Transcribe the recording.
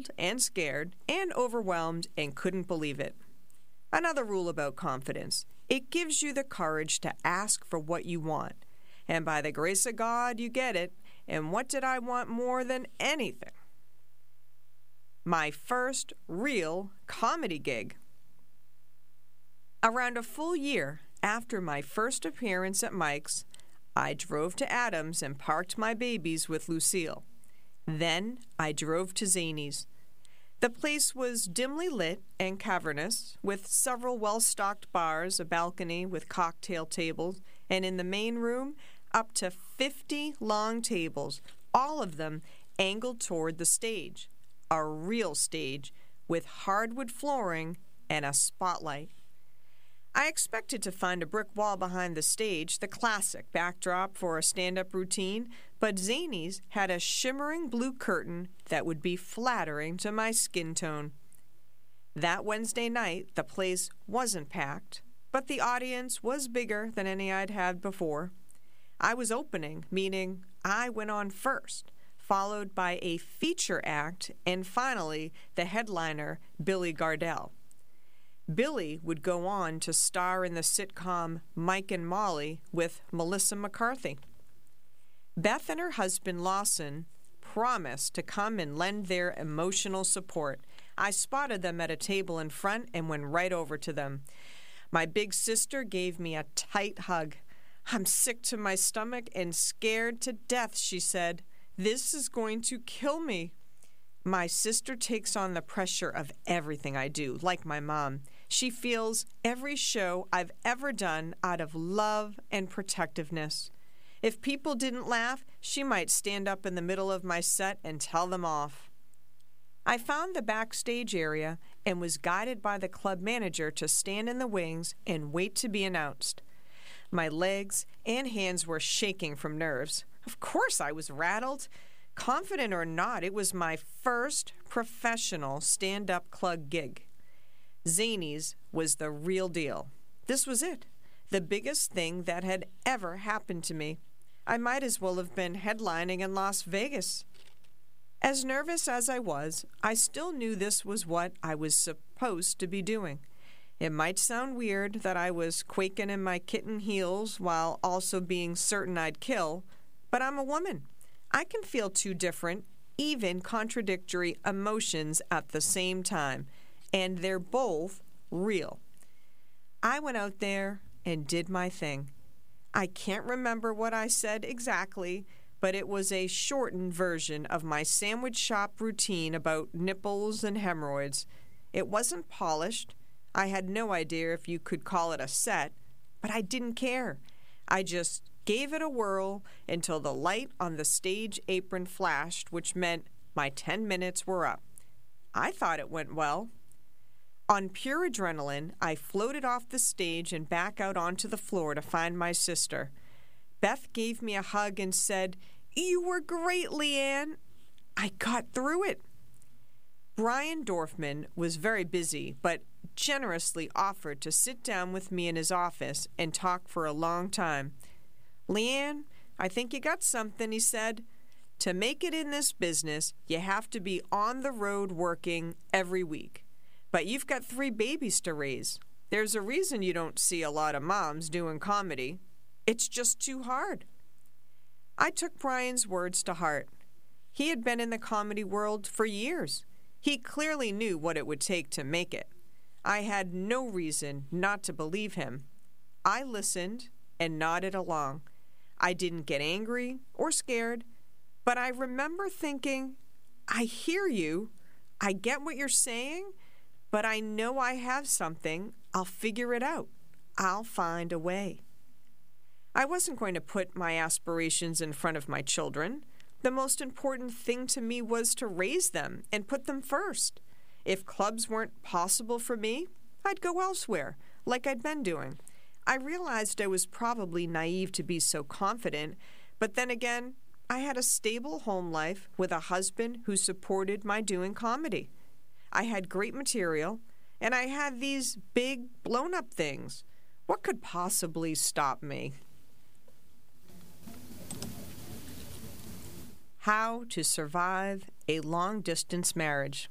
rattled and scared and overwhelmed and couldn't believe it. Another rule about confidence: it gives you the courage to ask for what you want. And by the grace of God, you get it. And what did I want more than anything? My first real comedy gig. Around a full year after my first appearance at Mike's, I drove to Adams and parked my babies with Lucille. Then I drove to Zanies. The place was dimly lit and cavernous, with several well-stocked bars, a balcony with cocktail tables, and in the main room, up to 50 long tables, all of them angled toward the stage, a real stage with hardwood flooring and a spotlight. I expected to find a brick wall behind the stage, the classic backdrop for a stand-up routine, but Zanies had a shimmering blue curtain that would be flattering to my skin tone. That Wednesday night, the place wasn't packed, but the audience was bigger than any I'd had before. I was opening, meaning I went on first, followed by a feature act, and finally the headliner, Billy Gardell. Billy would go on to star in the sitcom Mike and Molly with Melissa McCarthy. Beth and her husband Lawson promised to come and lend their emotional support. I spotted them at a table in front and went right over to them. My big sister gave me a tight hug. "I'm sick to my stomach and scared to death," she said. "This is going to kill me." My sister takes on the pressure of everything I do, like my mom. She feels every show I've ever done out of love and protectiveness. If people didn't laugh, she might stand up in the middle of my set and tell them off. I found the backstage area and was guided by the club manager to stand in the wings and wait to be announced. My legs and hands were shaking from nerves. Of course I was rattled. Confident or not, it was my first professional stand-up club gig. Zanies was the real deal. This was it, the biggest thing that had ever happened to me. I might as well have been headlining in Las Vegas. As nervous as I was, I still knew this was what I was supposed to be doing. It might sound weird that I was quaking in my kitten heels while also being certain I'd kill, but I'm a woman. I can feel two different, even contradictory emotions at the same time, and they're both real. I went out there and did my thing. I can't remember what I said exactly, but it was a shortened version of my sandwich shop routine about nipples and hemorrhoids. It wasn't polished. I had no idea if you could call it a set, but I didn't care. I just gave it a whirl until the light on the stage apron flashed, which meant my 10 minutes were up. I thought it went well. On pure adrenaline, I floated off the stage and back out onto the floor to find my sister. Beth gave me a hug and said, "You were great, Leanne." I got through it. Brian Dorfman was very busy, but generously offered to sit down with me in his office and talk for a long time. "Leanne, I think you got something," he said. "To make it in this business, you have to be on the road working every week. But you've got 3 babies to raise. There's a reason you don't see a lot of moms doing comedy. It's just too hard." I took Brian's words to heart. He had been in the comedy world for years. He clearly knew what it would take to make it. I had no reason not to believe him. I listened and nodded along. I didn't get angry or scared, but I remember thinking, I hear you, I get what you're saying, but I know I have something. I'll figure it out. I'll find a way. I wasn't going to put my aspirations in front of my children. The most important thing to me was to raise them and put them first. If clubs weren't possible for me, I'd go elsewhere, like I'd been doing. I realized I was probably naive to be so confident, but then again, I had a stable home life with a husband who supported my doing comedy. I had great material, and I had these big, blown-up things. What could possibly stop me? How to survive a long-distance marriage.